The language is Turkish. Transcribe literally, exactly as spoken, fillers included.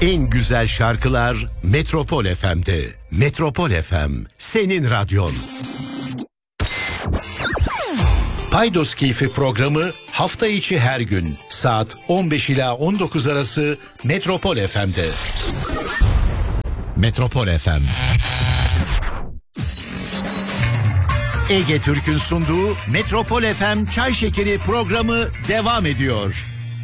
En güzel şarkılar Metropol F M'de. Metropol F M, senin radyon. Paydos Keyfi programı hafta içi her gün saat on beş ila on dokuz arası Metropol F M'de. Metropol F M. Ege Türk'ün sunduğu Metropol F M Çay Şekeri programı devam ediyor.